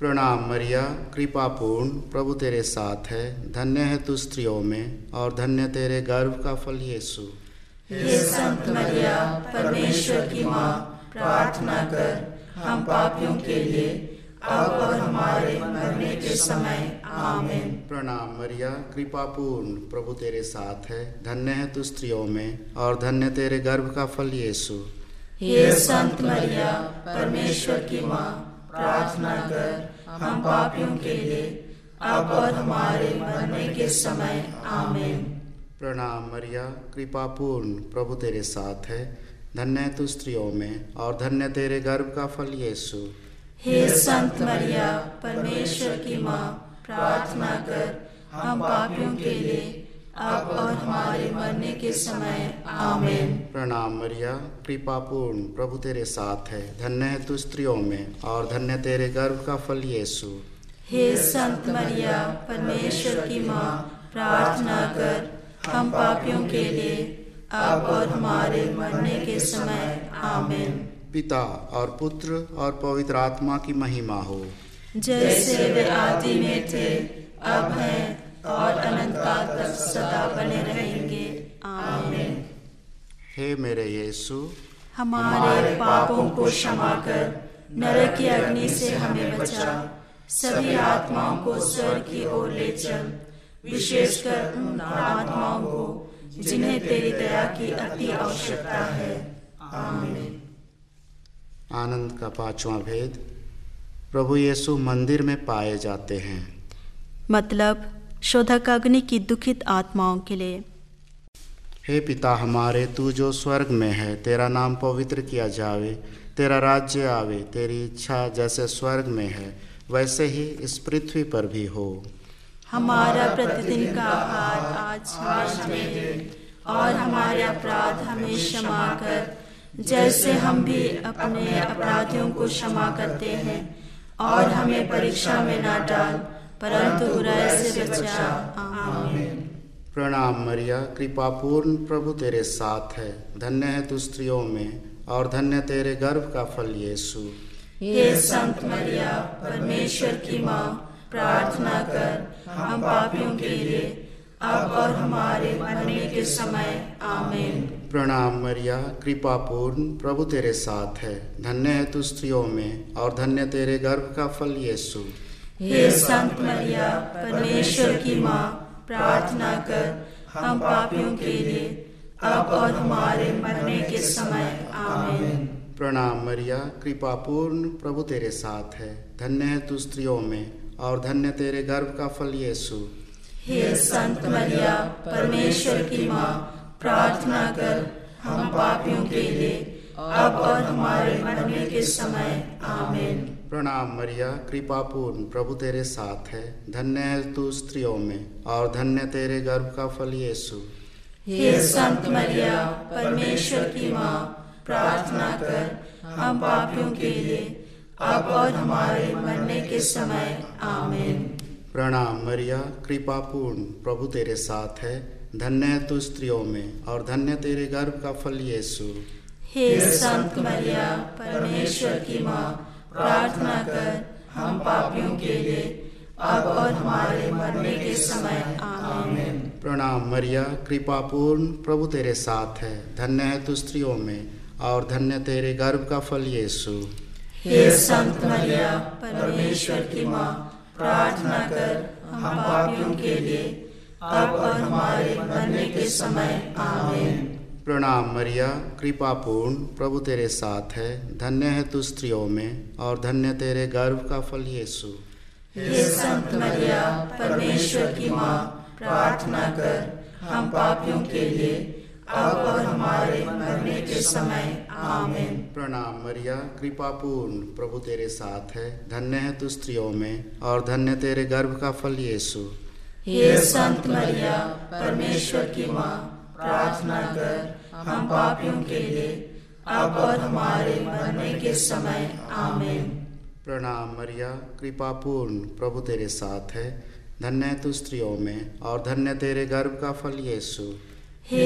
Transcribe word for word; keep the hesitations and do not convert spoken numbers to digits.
प्रणाम मरिया, कृपा पूर्ण, प्रभु तेरे साथ है। धन्य है तू स्त्रियों में और धन्य तेरे गर्भ का फल यीशु। हे संत मरिया, परमेश्वर की माँ, प्रार्थना कर हम पापियों के लिए अब और हमारे मरने के समय आमीन। प्रणाम मरिया, कृपा पूर्ण, प्रभु तेरे साथ है। धन्य है तू स्त्रियों में और धन्य तेरे गर्भ का फल यीशु। हे संत मरिया, परमेश्वर की माँ, प्रार्थना कर हम पापियों के लिए अब और हमारे मरने के समय आमीन। प्रणाम मरिया, कृपा पूर्ण, प्रभु तेरे साथ है। धन्य है तू स्त्रियों में और धन्य तेरे गर्भ का फल यीशु। हे संत मरिया, परमेश्वर की माँ, प्रार्थना कर हम पापियों के लिए अब और हमारे मरने के समय आमीन। प्रणाम मरिया, कृपा पूर्ण, प्रभु तेरे साथ है। धन्य है तू स्त्रियों में और धन्य तेरे गर्भ का फल यीशु। हे संत मरिया, परमेश्वर की माँ, प्रार्थना कर हम पापियों के लिए अब और हमारे मरने के समय आमीन। पिता और पुत्र और पवित्र आत्मा की महिमा हो, जैसे वे आदि में थे, अब हैं और अनंत काल तक सदा बने रहेंगे आमीन। हे मेरे यीशु, हमारे पापों को क्षमा कर नरक की अग्नि से हमें बचा, सभी आत्माओं को स्वर्ग की ओर ले चल, विशेषकर उन आत्माओं को जिन्हें तेरी दया की अति आवश्यकता है आमीन। आनंद का पांचवा भेद। प्रभु यीशु मंदिर में पाए जाते हैं। मतलब शोधक अग्नि की दुखित आत्माओं के लिए। हे पिता हमारे, तू जो स्वर्ग में है, तेरा नाम पवित्र किया जावे, तेरा राज्य आवे, तेरी इच्छा जैसे स्वर्ग में है वैसे ही इस पृथ्वी पर भी हो। हमारा प्रतिदिन का आहार आज हमें दे और हमारे अपराध हमें क्षमा कर, जैसे हम भी अपने अपराधियों को क्षमा करते हैं, और हमें परीक्षा में न डाल परंतु बुराई से बचा आमीन। प्रणाम मरिया, कृपा पूर्ण, प्रभु तेरे साथ है। धन्य है तू स्त्रियों में और धन्य तेरे गर्भ का फल यीशु। हे संत मरिया, परमेश्वर की माँ, प्रार्थना कर हम पापियों के लिए अब और हमारे मरने के समय आमीन। प्रणाम मरिया, कृपा पूर्ण, प्रभु तेरे साथ है। धन्य है तू स्त्रियों में और धन्य तेरे गर्भ का फल यीशु। हे संत मरिया, परमेश्वर की माँ, प्रार्थना कर हम पापियों के लिए अब और हमारे मरने के समय आमीन। प्रणाम मरिया, कृपा पूर्ण, प्रभु तेरे साथ है। धन्य है तू स्त्रियों में और धन्य तेरे गर्भ का फल यीशु। हे संत मरिया, परमेश्वर की माँ, प्रार्थना कर हम पापियों के लिए अब और हमारे मरने के समय आमीन। प्रणाम मरिया, कृपा पूर्ण, प्रभु तेरे साथ है। धन्य है तू स्त्रियों में और धन्य तेरे गर्भ का फल यीशु। हे संत मरिया, परमेश्वर की माँ, प्रार्थना कर हम पापियों के लिए अब और हमारे मरने के समय आमीन। प्रणाम मरिया, कृपा पूर्ण, प्रभु तेरे साथ है। धन्य है तू स्त्रियों में और धन्य तेरे गर्भ का फल यीशु। हे संत मरिया, परमेश्वर की माँ, प्रार्थना कर हम पापियों के लिए अब और हमारे मरने के समय आमीन। प्रणाम मरिया, कृपा पूर्ण, प्रभु तेरे साथ है। धन्य है तू स्त्रियों में और धन्य तेरे गर्भ का फल यीशु। हे संत मरिया, परमेश्वर की माँ, प्रार्थना कर हम पापियों के लिए अब और हमारे मरने के समय आमीन। प्रणाम मरिया, कृपा पूर्ण, प्रभु तेरे साथ है। धन्य है तू स्त्रियों में और धन्य तेरे गर्भ का फल यीशु। हे संत मरिया, परमेश्वर की माँ, प्रार्थना कर हम पापियों के लिए अब और हमारे मरने के समय आमीन। प्रणाम मरिया, कृपा पूर्ण, प्रभु तेरे साथ है। धन्य है तू स्त्रियों में और धन्य तेरे गर्भ का फल यीशु। हे संत मरिया, परमेश्वर की माँ, प्रार्थना कर हम पापियों के लिए अब और हमारे मरने के समय आमीन। प्रणाम मरिया, कृपा पूर्ण, प्रभु तेरे साथ है। धन्य है तू स्त्रियों में और धन्य तेरे गर्भ का फल यीशु।